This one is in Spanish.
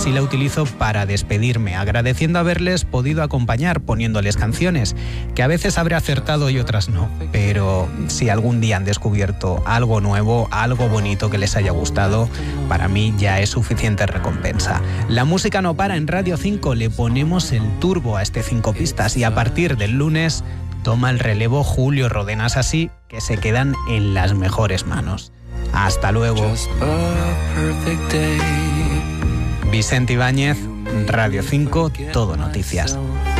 así la utilizo para despedirme, agradeciendo haberles podido acompañar poniéndoles canciones, que a veces habré acertado y otras no, pero si algún día han descubierto algo nuevo, algo bonito que les haya gustado, para mí ya es suficiente recompensa. La música no para en Radio 5, le ponemos el turbo a este 5 pistas y a partir del lunes toma el relevo Julio Rodenas, así que se quedan en las mejores manos. Hasta luego. Vicente Ibáñez, Radio 5, Todo Noticias.